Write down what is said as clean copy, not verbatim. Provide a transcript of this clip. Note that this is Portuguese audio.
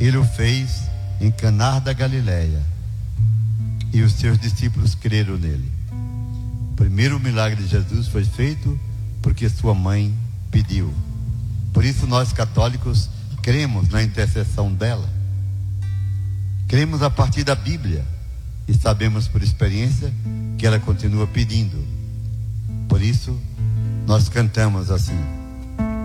Ele o fez em Caná da Galileia, e os seus discípulos creram nele. O primeiro milagre de Jesus foi feito porque sua mãe pediu. Por isso nós católicos cremos na intercessão dela. Cremos a partir da Bíblia e sabemos por experiência que ela continua pedindo. Por isso nós cantamos assim: